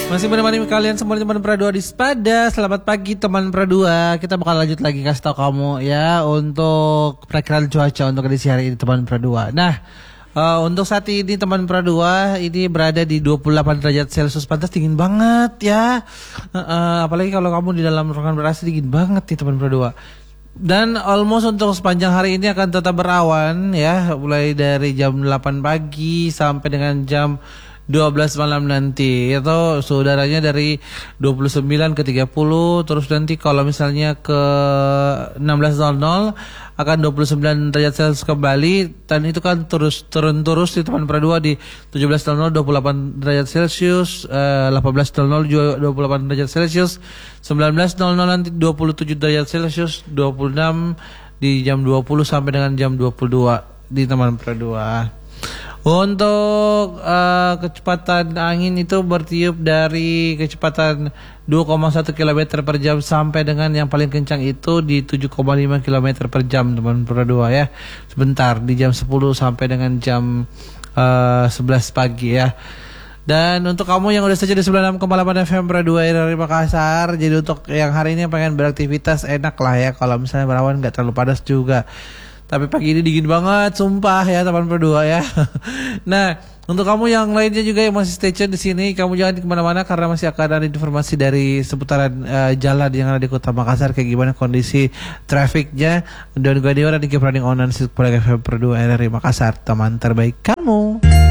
Masih menemani kalian semua teman Pradua di Spada. Selamat pagi teman Pradua. Kita bakal lanjut lagi kasih tahu kamu ya untuk perakiraan cuaca untuk edisi hari ini teman Pradua. Nah, untuk saat ini teman Pradua ini berada di 28 derajat Celcius. Pantas dingin banget ya. Apalagi kalau kamu di dalam ruangan ber-AC dingin banget nih teman Pradua. Dan almost untuk sepanjang hari ini akan tetap berawan ya, mulai dari jam 8 pagi sampai dengan jam 12 malam nanti. Itu saudaranya dari 29 ke 30. Terus nanti kalau misalnya ke 16.00 akan 29 derajat Celcius kembali. Dan itu kan terus turun di teman Pradua di 17.00 28 derajat Celcius, 18.00 juga 28 derajat Celcius, 19.00 nanti 27 derajat Celcius, 26 di jam 20 sampai dengan jam 22 di teman Pradua. Untuk kecepatan angin itu bertiup dari kecepatan 2,1 km per jam sampai dengan yang paling kencang itu di 7,5 km per jam teman Pradua ya. Sebentar di jam 10 sampai dengan jam 11 pagi ya. Dan untuk kamu yang udah saja di 96,8 FM Pradua dari Makassar, jadi untuk yang hari ini pengen beraktivitas enak lah ya. Kalau misalnya berawan nggak terlalu panas juga. Tapi pagi ini dingin banget, sumpah ya teman Pradua ya. Nah, untuk kamu yang lainnya juga yang masih stay tune di sini, kamu jangan kemana-mana karena masih akan ada informasi dari seputaran jalan yang ada di Kota Makassar, kayak gimana kondisi trafiknya. Dan gue Dewa dan Running On dan FM Pradua RRI Makassar, teman terbaik kamu.